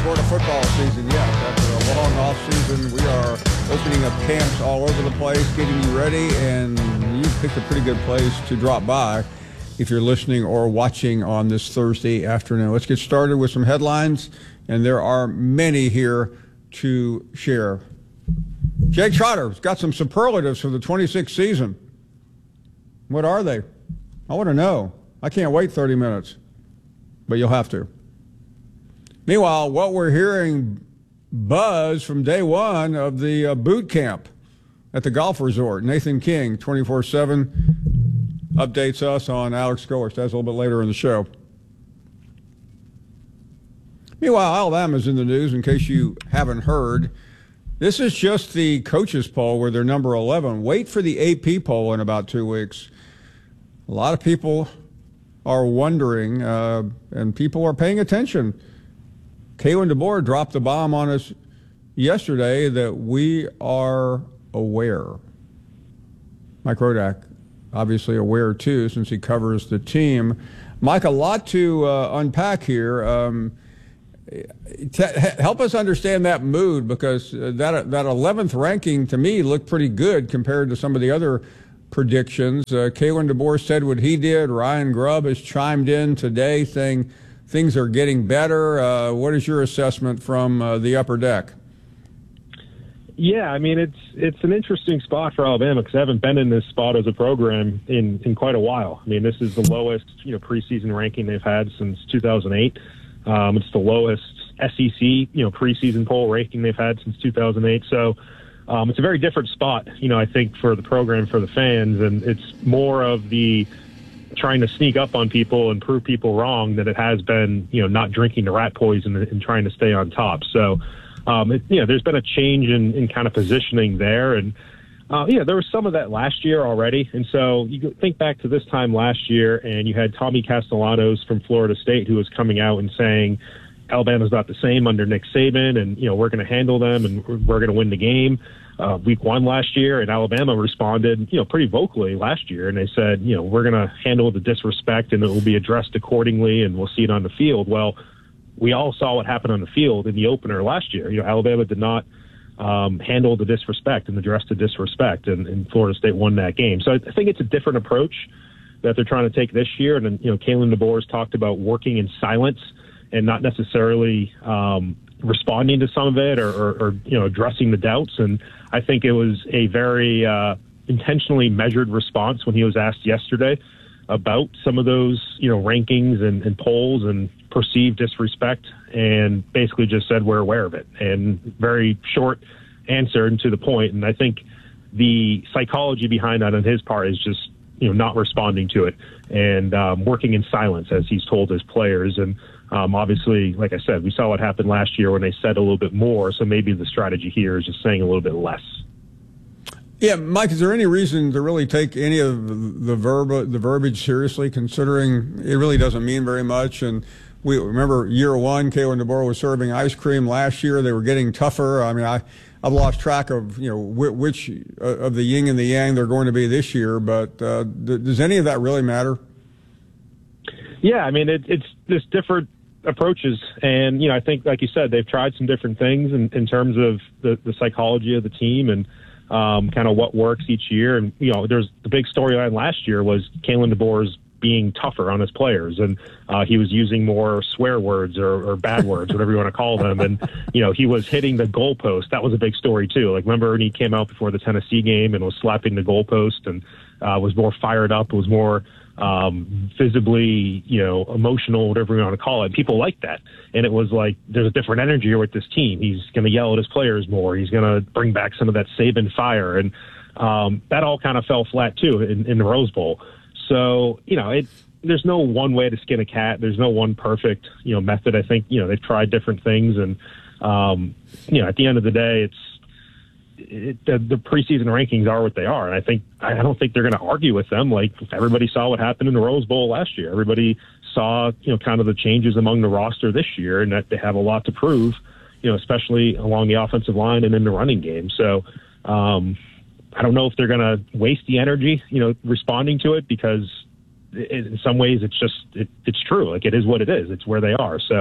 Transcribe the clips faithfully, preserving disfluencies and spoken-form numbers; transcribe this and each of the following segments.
toward a football season, yes. After a long off season, we are opening up camps all over the place, getting you ready, and you picked a pretty good place to drop by if you're listening or watching on this Thursday afternoon. Let's get started with some headlines, and there are many here to share. Jake Trotter's got some superlatives for the twenty-sixth season. What are they? I want to know. I can't wait thirty minutes, but you'll have to. Meanwhile, what we're hearing buzz from day one of the uh, boot camp at the golf resort. Nathan King, twenty-four seven, updates us on Alex Goers. That's a little bit later in the show. Meanwhile, Alabama's in the news, in case you haven't heard. This is just the coaches poll where they're number eleven. Wait for the A P poll in about two weeks. A lot of people are wondering, uh, and people are paying attention. Kalen DeBoer dropped the bomb on us yesterday that we are aware. Mike Rodak, obviously aware too, since he covers the team. Mike, a lot to uh, unpack here. Um, t- help us understand that mood, because that that eleventh ranking to me looked pretty good compared to some of the other predictions. Uh, Kalen DeBoer said what he did. Ryan Grubb has chimed in today saying things are getting better. Uh, what is your assessment from uh, the upper deck? Yeah, I mean, it's it's an interesting spot for Alabama because I haven't been in this spot as a program in, in quite a while. I mean, this is the lowest, you know, preseason ranking they've had since two thousand eight. Um, it's the lowest S E C, you know, preseason poll ranking they've had since two thousand eight. So um, it's a very different spot, you know, I think, for the program, for the fans, and it's more of the trying to sneak up on people and prove people wrong than it has been, you know, not drinking the rat poison and trying to stay on top. So, um, it, you know, there's been a change in, in kind of positioning there. And, uh, yeah, there was some of that last year already. And so you think back to this time last year, and you had Tommy Castellanos from Florida State who was coming out and saying Alabama's not the same under Nick Saban, and, you know, we're going to handle them and we're going to win the game. Uh, week one last year, and Alabama responded, you know, pretty vocally last year, and they said, you know, we're going to handle the disrespect and it will be addressed accordingly, and we'll see it on the field. Well, we all saw what happened on the field in the opener last year. You know, Alabama did not um, handle the disrespect and address the disrespect, and, and Florida State won that game. So I think it's a different approach that they're trying to take this year. And then, you know, Kalen DeBoer has talked about working in silence and not necessarily um, responding to some of it or, or, or, you know, addressing the doubts. And I think it was a very uh, intentionally measured response when he was asked yesterday about some of those, you know, rankings and, and polls and perceived disrespect, and basically just said we're aware of it. And very short answer and to the point. And I think the psychology behind that on his part is just, you know, not responding to it and um, working in silence, as he's told his players. And Um, obviously, like I said, we saw what happened last year when they said a little bit more, so maybe the strategy here is just saying a little bit less. Yeah, Mike, is there any reason to really take any of the verb, the verbiage seriously, considering it really doesn't mean very much? And we remember year one, Kalen DeBoer was serving ice cream. Last year, they were getting tougher. I mean, I, I've lost track of, you know, which of the yin and the yang they're going to be this year, but uh, does any of that really matter? Yeah, I mean, it, it's this different approaches, and you know, I think, like you said, they've tried some different things in, in terms of the, the psychology of the team and um, kind of what works each year. And you know, there's the big storyline last year was Kalen DeBoer's being tougher on his players, and uh, he was using more swear words or, or bad words, whatever you want to call them. And you know, he was hitting the goalpost. That was a big story too. Like, remember when he came out before the Tennessee game and was slapping the goalpost and uh, was more fired up, was more um, visibly, you know, emotional, whatever you want to call it. People like that. And it was like, there's a different energy here with this team. He's going to yell at his players more. He's going to bring back some of that Saban fire. And um, that all kind of fell flat too in, in the Rose Bowl. So, you know, it, there's no one way to skin a cat. There's no one perfect, you know, method. I think, you know, they've tried different things. And, um, you know, at the end of the day, it's, It, the, the preseason rankings are what they are, and I think I don't think they're going to argue with them. Like, everybody saw what happened in the Rose Bowl last year. Everybody saw, you know, kind of the changes among the roster this year, and that they have a lot to prove, you know, especially along the offensive line and in the running game. So, um, I don't know if they're going to waste the energy, you know, responding to it, because it, in some ways it's just it, it's true. Like, it is what it is. It's where they are. So,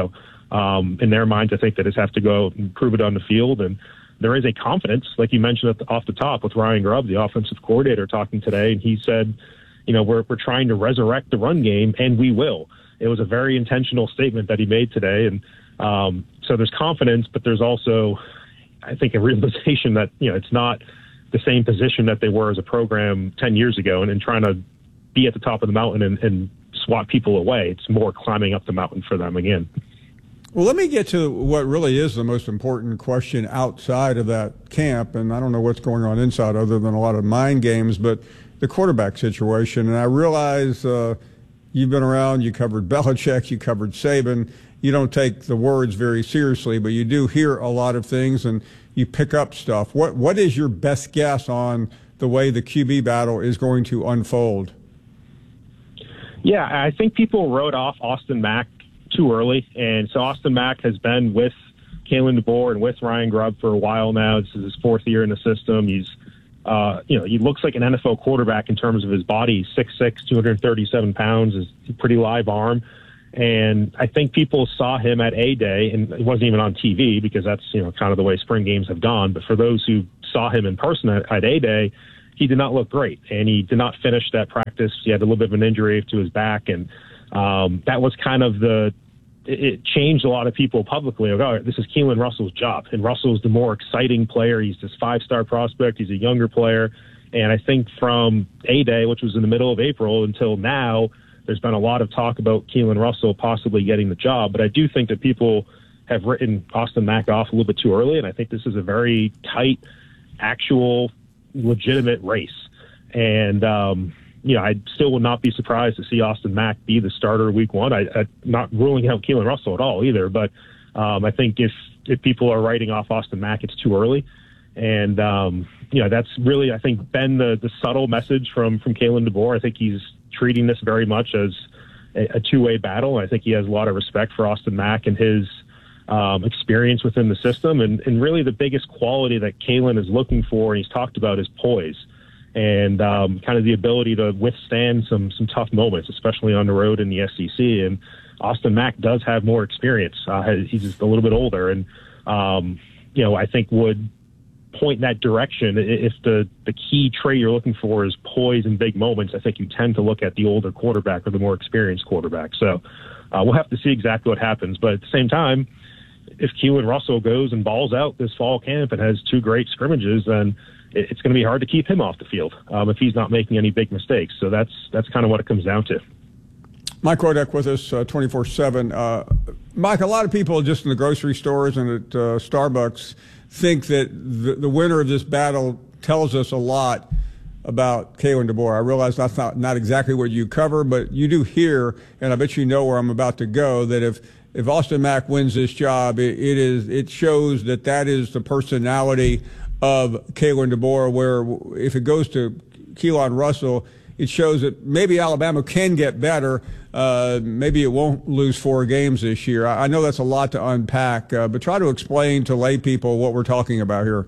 um, in their minds, I think they just have to go and prove it on the field. And there is a confidence, like you mentioned at the, off the top, with Ryan Grubb, the offensive coordinator, talking today, and he said, you know, we're we're trying to resurrect the run game, and we will. It was a very intentional statement that he made today, and um, so there's confidence, but there's also, I think, a realization that, you know, it's not the same position that they were as a program ten years ago, and, and trying to be at the top of the mountain and, and swat people away. It's more climbing up the mountain for them again. Well, let me get to what really is the most important question outside of that camp, and I don't know what's going on inside other than a lot of mind games, but the quarterback situation. And I realize uh, you've been around, you covered Belichick, you covered Saban. You don't take the words very seriously, but you do hear a lot of things and you pick up stuff. What What is your best guess on the way the Q B battle is going to unfold? Yeah, I think people wrote off Austin Mack too early. And so Austin Mack has been with Kalen DeBoer and with Ryan Grubb for a while now. This is his fourth year in the system. He's Uh, you know, he looks like an N F L quarterback in terms of his body. six six, two hundred thirty-seven pounds, is a pretty live arm. And I think people saw him at A-Day, and he wasn't even on T V because that's, you know, kind of the way spring games have gone. But for those who saw him in person at, at A-Day, he did not look great, and he did not finish that practice. He had a little bit of an injury to his back, and um, that was kind of the it changed a lot of people publicly. Like, oh, this is Keelan Russell's job. And Russell's the more exciting player. He's this five-star prospect. He's a younger player. And I think from A-Day, which was in the middle of April, until now, there's been a lot of talk about Keelan Russell possibly getting the job. But I do think that people have written Austin Mack off a little bit too early. And I think this is a very tight, actual, legitimate race. And, um, you know, I still would not be surprised to see Austin Mack be the starter week one. I, I'm not ruling out Keelan Russell at all either, but um, I think if, if people are writing off Austin Mack, it's too early. And, um, you know, that's really, I think, been the, the subtle message from, from Kalen DeBoer. I think he's treating this very much as a, a two-way battle. I think he has a lot of respect for Austin Mack and his um, experience within the system. And, and really the biggest quality that Kalen is looking for, and he's talked about, is poise. And um, kind of the ability to withstand some some tough moments, especially on the road in the S E C. And Austin Mack does have more experience. Uh, he's just a little bit older, and um, you know, I think would point in that direction. If the the key trait you're looking for is poise in big moments, I think you tend to look at the older quarterback or the more experienced quarterback. So uh, we'll have to see exactly what happens. But at the same time, if Keelan Russell goes and balls out this fall camp and has two great scrimmages, then it's going to be hard to keep him off the field um, if he's not making any big mistakes. So that's that's kind of what it comes down to. Mike Rodak with us uh, twenty-four seven. Uh, Mike, a lot of people just in the grocery stores and at uh, Starbucks think that the, the winner of this battle tells us a lot about Kalen DeBoer. I realize that's not, not exactly what you cover, but you do hear, and I bet you know where I'm about to go, that if if Austin Mack wins this job, it, it is it shows that that is the personality of Kalen DeBoer, where if it goes to Keelan Russell, it shows that maybe Alabama can get better. Uh, maybe it won't lose four games this year. I, I know that's a lot to unpack, uh, but try to explain to lay people what we're talking about here.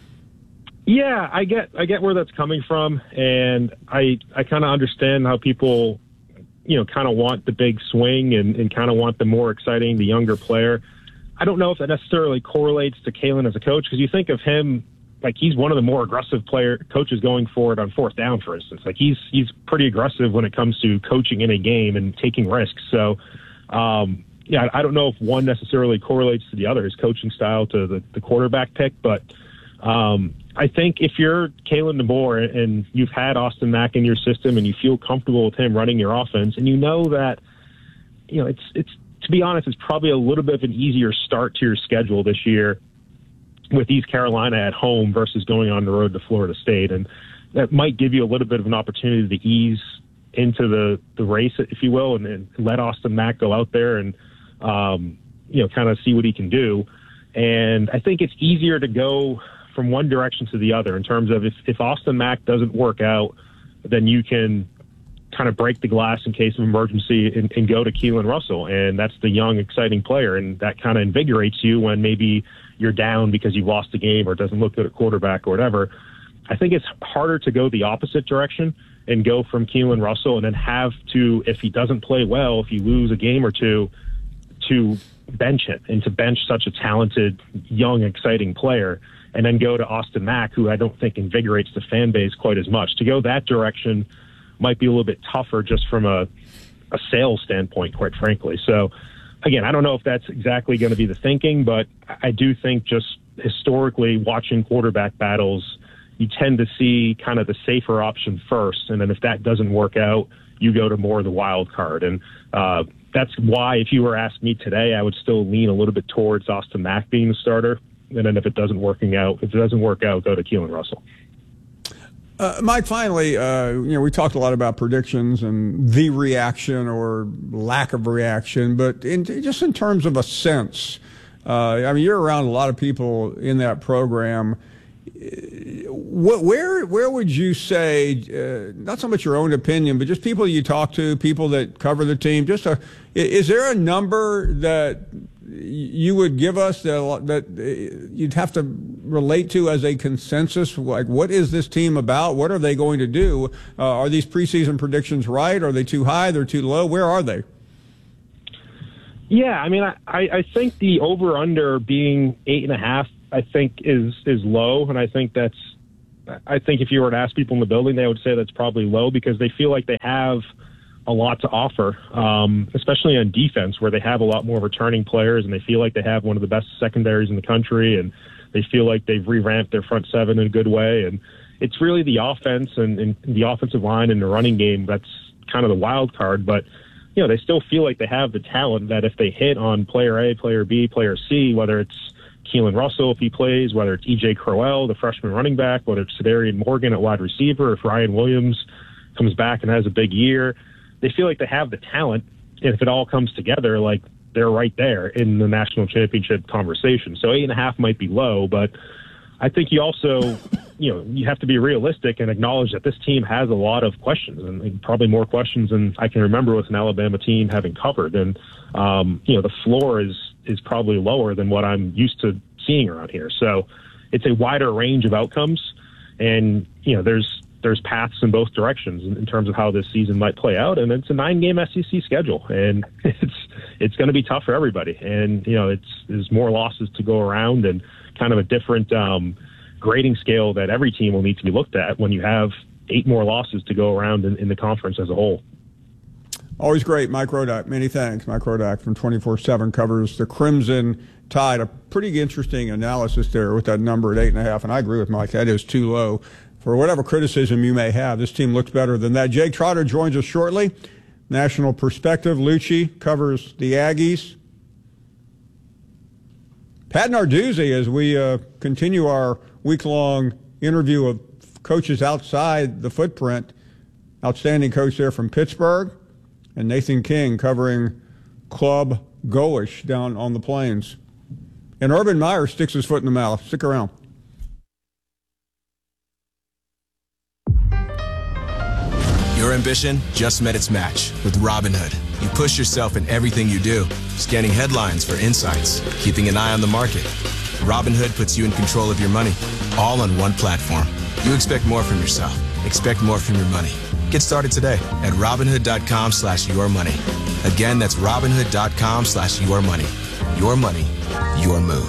Yeah, I get I get where that's coming from, and I I kind of understand how people, you know, kind of want the big swing and, and kind of want the more exciting, the younger player. I don't know if that necessarily correlates to Kalen as a coach, because you think of him like he's one of the more aggressive player coaches going for it on fourth down, for instance. Like he's he's pretty aggressive when it comes to coaching in a game and taking risks. So, um, yeah, I don't know if one necessarily correlates to the other, his coaching style to the, the quarterback pick. But um, I think if you're Kalen DeBoer and you've had Austin Mack in your system and you feel comfortable with him running your offense, and you know that, you know, it's it's to be honest, it's probably a little bit of an easier start to your schedule this year with East Carolina at home versus going on the road to Florida State. And that might give you a little bit of an opportunity to ease into the, the race, if you will, and, and let Austin Mack go out there and, um, you know, kind of see what he can do. And I think it's easier to go from one direction to the other in terms of if, if Austin Mack doesn't work out, then you can kind of break the glass in case of emergency and, and go to Keelan Russell. And that's the young, exciting player. And that kind of invigorates you when maybe you're down because you've lost a game or it doesn't look good at quarterback or whatever. I think it's harder to go the opposite direction and go from Keelan Russell and then have to, if he doesn't play well, if you lose a game or two, to bench him and to bench such a talented, young, exciting player, and then go to Austin Mack, who I don't think invigorates the fan base quite as much. To go that direction might be a little bit tougher just from a, a sales standpoint, quite frankly. So, again, I don't know if that's exactly going to be the thinking, but I do think just historically watching quarterback battles, you tend to see kind of the safer option first, and then if that doesn't work out, you go to more of the wild card. And uh, that's why if you were asking me today, I would still lean a little bit towards Austin Mack being the starter. And then if it doesn't working out, if it doesn't work out, go to Keelan Russell. Uh, Mike, finally, uh, you know, we talked a lot about predictions and the reaction or lack of reaction, but in, just in terms of a sense, uh, I mean, you're around a lot of people in that program. Where where would you say, uh, not so much your own opinion, but just people you talk to, people that cover the team, just a, is there a number that you would give us that, that you'd have to relate to as a consensus? Like, what is this team about? What are they going to do? Uh, are these preseason predictions right? Are they too high? They're too low? Where are they? Yeah, I mean, I, I think the over-under being eight and a half, I think is is low, and I think that's. I think if you were to ask people in the building, they would say that's probably low because they feel like they have a lot to offer, um, especially on defense, where they have a lot more returning players, and they feel like they have one of the best secondaries in the country, and they feel like they've re-ramped their front seven in a good way. And it's really the offense and, and the offensive line and the running game that's kind of the wild card. But you know, they still feel like they have the talent that if they hit on player A, player B, player C, whether it's Keelan Russell if he plays, whether it's E J Crowell, the freshman running back, whether it's Sedarian Morgan at wide receiver, if Ryan Williams comes back and has a big year, they feel like they have the talent. And if it all comes together, like they're right there in the national championship conversation. So eight and a half might be low, but I think you also, you know, you have to be realistic and acknowledge that this team has a lot of questions, and probably more questions than I can remember with an Alabama team having covered. And, um, you know, the floor is, is probably lower than what I'm used to seeing around here. So it's a wider range of outcomes. And, you know, there's, there's paths in both directions in, in terms of how this season might play out. And it's a nine game S E C schedule, and it's, it's going to be tough for everybody. And, you know, it's, there's more losses to go around, and kind of a different um, grading scale that every team will need to be looked at when you have eight more losses to go around in, in the conference as a whole. Always great, Mike Rodak. Many thanks. Mike Rodak from twenty-four seven covers the Crimson Tide. A pretty interesting analysis there with that number at eight and a half. And I agree with Mike. That is too low. For whatever criticism you may have, this team looks better than that. Jake Trotter joins us shortly. National Perspective. Lucci covers the Aggies. Pat Narduzzi, as we uh, continue our week-long interview of coaches outside the footprint. Outstanding coach there from Pittsburgh. And Nathan King covering Club Goish down on the plains. And Urban Meyer sticks his foot in the mouth. Stick around. Your ambition just met its match with Robinhood. You push yourself in everything you do, scanning headlines for insights, keeping an eye on the market. Robinhood puts you in control of your money, all on one platform. You expect more from yourself. Expect more from your money. Get started today at Robinhood.com slash your money. Again, that's Robinhood.com slash your money. Your money, your move.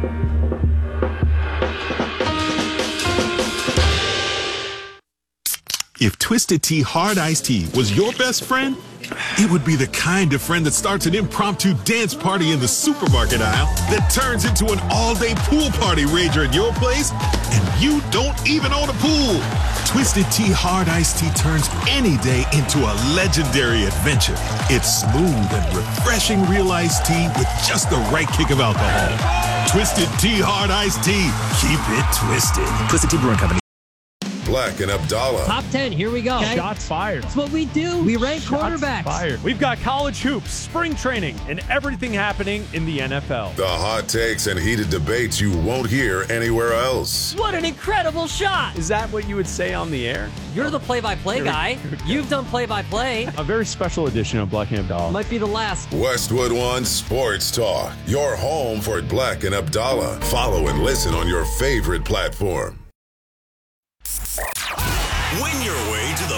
If Twisted Tea Hard Iced Tea was your best friend, it would be the kind of friend that starts an impromptu dance party in the supermarket aisle that turns into an all-day pool party rager at your place, and you don't even own a pool. Twisted Tea Hard Iced Tea turns any day into a legendary adventure. It's smooth and refreshing real iced tea with just the right kick of alcohol. Twisted Tea Hard Iced Tea. Keep it twisted. Twisted Tea Brewing Company. Black and Abdallah. Top ten, here we go. Okay. Shots fired. That's what we do. We rank Shots quarterbacks. Fired. We've got college hoops, spring training, and everything happening in the N F L. The hot takes and heated debates you won't hear anywhere else. What an incredible shot. Is that what you would say on the air? You're the play-by-play guy. You've done play-by-play. A very special edition of Black and Abdallah. Might be the last. Westwood One Sports Talk. Your home for Black and Abdallah. Follow and listen on your favorite platform. Win your way to the Bill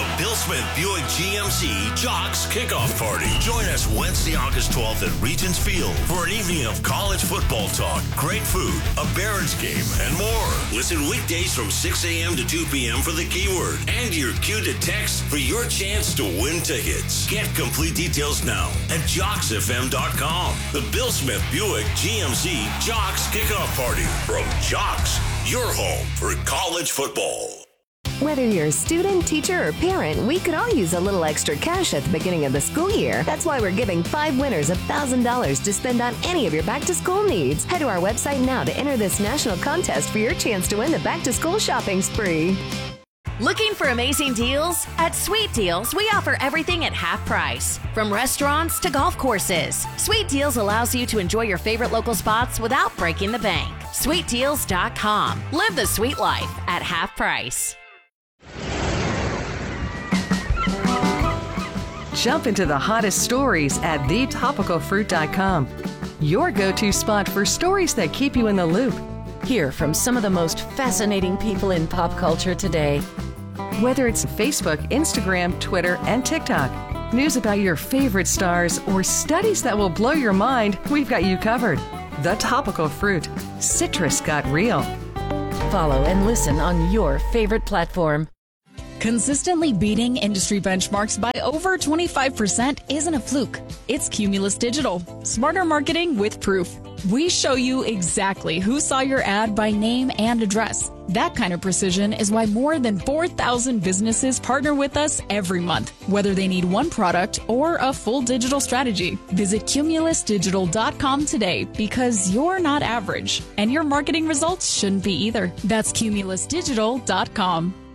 Smith Buick G M C Jocks Kickoff Party. Join us Wednesday, August twelfth at Regents Field for an evening of college football talk, great food, a Barons game, and more. Listen weekdays from six a.m. to two p.m. for the keyword and your cue to text for your chance to win tickets. Get complete details now at jocks f m dot com. The Bill Smith Buick G M C Jocks Kickoff Party from Jocks, your home for college football. Whether you're a student, teacher, or parent, we could all use a little extra cash at the beginning of the school year. That's why we're giving five winners one thousand dollars to spend on any of your back-to-school needs. Head to our website now to enter this national contest for your chance to win the back-to-school shopping spree. Looking for amazing deals? At Sweet Deals, we offer everything at half price. From restaurants to golf courses, Sweet Deals allows you to enjoy your favorite local spots without breaking the bank. sweet deals dot com. Live the sweet life at half price. Jump into the hottest stories at the topical fruit dot com. Your go-to spot for stories that keep you in the loop. Hear from some of the most fascinating people in pop culture today. Whether it's Facebook, Instagram, Twitter, and TikTok, news about your favorite stars, or studies that will blow your mind, we've got you covered. The Topical Fruit. Citrus got real. Follow and listen on your favorite platform. Consistently beating industry benchmarks by over twenty-five percent isn't a fluke. It's Cumulus Digital. Smarter marketing with proof. We show you exactly who saw your ad by name and address. That kind of precision is why more than four thousand businesses partner with us every month, whether they need one product or a full digital strategy. Visit cumulus digital dot com today because you're not average, and your marketing results shouldn't be either. That's cumulus digital dot com.